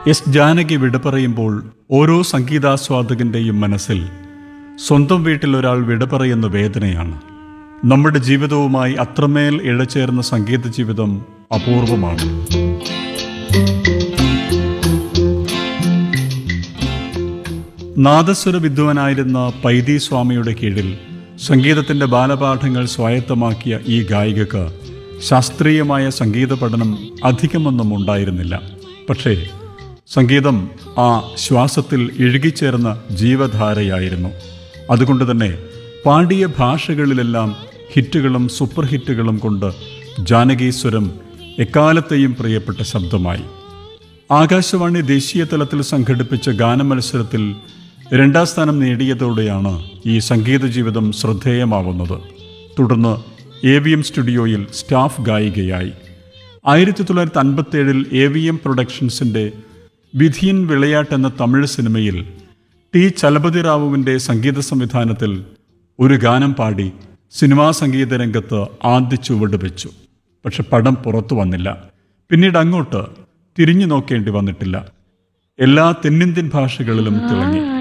S Janaki വിട പറയുമ്പോൾ ഓരോ സംഗീതാസ്വാദകന്റെയും മനസ്സിൽ സ്വന്തം വീട്ടിൽ ഒരാൾ വിട പറയുന്ന വേദനയാണ്. നമ്മുടെ ജീവിതവുമായി അത്രമേൽ ഇഴചേർന്ന സംഗീത ജീവിതം അപൂർവമാണ്. നാദസ്വര വിദ്വാനായിരുന്ന പൈതി സ്വാമിയുടെ കീഴിൽ സംഗീതത്തിൻ്റെ ബാലപാഠങ്ങൾ സ്വായത്തമാക്കിയ ഈ ഗായികക്ക് ശാസ്ത്രീയമായ സംഗീത പഠനം അധികമൊന്നും ഉണ്ടായിരുന്നില്ല. പക്ഷേ സംഗീതം ആ ശ്വാസത്തിൽ ഇഴുകിച്ചേർന്ന ജീവധാരയായിരുന്നു. അതുകൊണ്ട് തന്നെ പാടിയ ഭാഷകളിലെല്ലാം ഹിറ്റുകളും സൂപ്പർ ഹിറ്റുകളും കൊണ്ട് ജാനകീസ്വരം എക്കാലത്തെയും പ്രിയപ്പെട്ട ശബ്ദമായി. ആകാശവാണി ദേശീയ തലത്തിൽ സംഘടിപ്പിച്ച ഗാനമത്സരത്തിൽ 2ാം സ്ഥാനം നേടിയതോടെയാണ് ഈ സംഗീത ജീവിതം ശ്രദ്ധേയമാവുന്നത്. തുടർന്ന് AVM സ്റ്റുഡിയോയിൽ സ്റ്റാഫ് ഗായികയായി. 1957 AVM പ്രൊഡക്ഷൻസിൻ്റെ വിധിയൻ വിളയാട്ട് എന്ന തമിഴ് സിനിമയിൽ ടി ചലപതി റാവുവിൻ്റെ സംഗീത സംവിധാനത്തിൽ ഒരു ഗാനം പാടി സിനിമാ സംഗീത രംഗത്ത് ആദ്യ ചുവട് വെച്ചു. പക്ഷെ പടം പുറത്തു വന്നില്ല. പിന്നീട് അങ്ങോട്ട് തിരിഞ്ഞു നോക്കേണ്ടി വന്നിട്ടില്ല. എല്ലാ തെന്നിന്ത്യൻ ഭാഷകളിലും തിളങ്ങി.